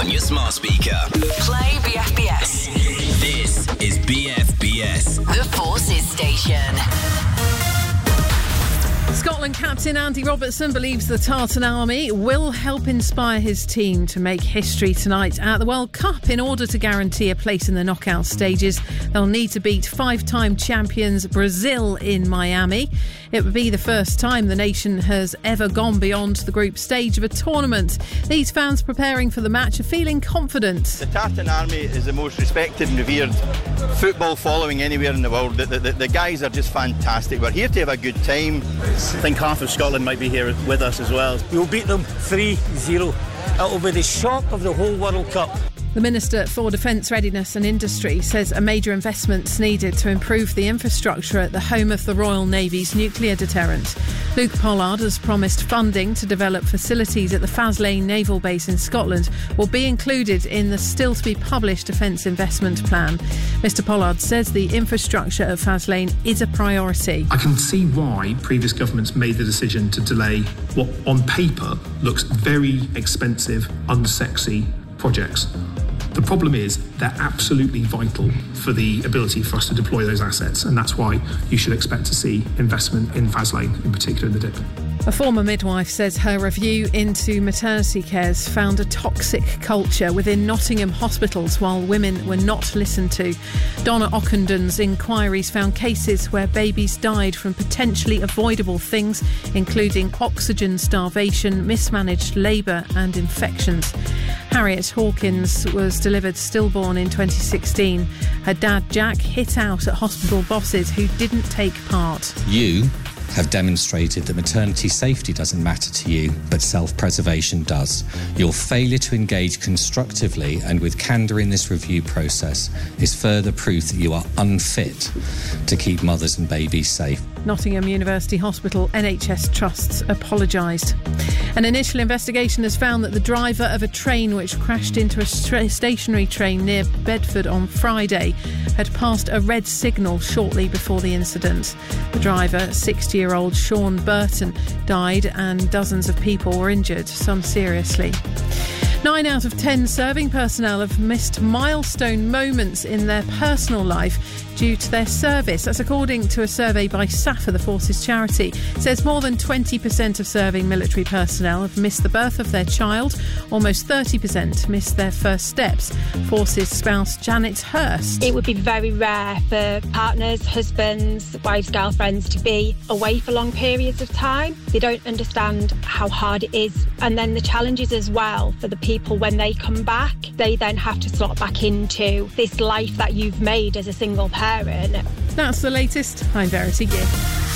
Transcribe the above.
on your smart speaker. Play BFBS. This is BFBS. The Forces Station. Scotland captain Andy Robertson believes the Tartan Army will help inspire his team to make history tonight at the World Cup. In order to guarantee a place in the knockout stages, they'll need to beat five-time champions Brazil in Miami. It would be the first time the nation has ever gone beyond the group stage of a tournament. These fans preparing for the match are feeling confident. The Tartan Army is the most respected and revered football following anywhere in the world. The guys are just fantastic. We're here to have a good time. I think half of Scotland might be here with us as well. We'll beat them 3-0. It'll be the shock of the whole World Cup. The Minister for Defence Readiness and Industry says a major investment's needed to improve the infrastructure at the home of the Royal Navy's nuclear deterrent. Luke Pollard has promised funding to develop facilities at the Faslane Naval Base in Scotland will be included in the still-to-be-published Defence Investment Plan. Mr Pollard says the infrastructure at Faslane is a priority. I can see why previous governments made the decision to delay what on paper looks very expensive, unsexy projects. The problem is they're absolutely vital for the ability for us to deploy those assets, and that's why you should expect to see investment in Faslane, in particular in the dip. A former midwife says her review into maternity cares found a toxic culture within Nottingham hospitals while women were not listened to. Donna Ockendon's inquiries found cases where babies died from potentially avoidable things, including oxygen starvation, mismanaged labour and infections. Harriet Hawkins was delivered stillborn in 2016. Her dad, Jack, hit out at hospital bosses who didn't take part. You have demonstrated that maternity safety doesn't matter to you, but self-preservation does. Your failure to engage constructively and with candour in this review process is further proof that you are unfit to keep mothers and babies safe. Nottingham University Hospital NHS Trusts apologised. An initial investigation has found that the driver of a train which crashed into a stationary train near Bedford on Friday had passed a red signal shortly before the incident. The driver, 60-year-old Sean Burton, died and dozens of people were injured, some seriously. 9 out of 10 serving personnel have missed milestone moments in their personal life due to their service. That's according to a survey by SAFA, the Forces charity. It says more than 20% of serving military personnel have missed the birth of their child. Almost 30% missed their first steps. Forces spouse Janet Hurst. It would be very rare for partners, husbands, wives, girlfriends to be away for long periods of time. They don't understand how hard it is. And then the challenges as well for the people when they come back. They then have to slot back into this life that you've made as a single parent. That's the latest. I'm Verity Gibb.